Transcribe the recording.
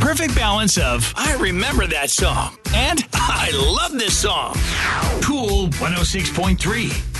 perfect balance of I remember that song and I love this song. Cool 106.3.